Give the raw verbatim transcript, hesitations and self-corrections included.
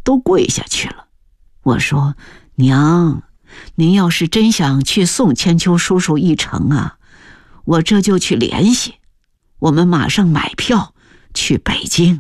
都跪下去了。我说：娘，您要是真想去送千秋叔叔一程啊，我这就去联系，我们马上买票去北京。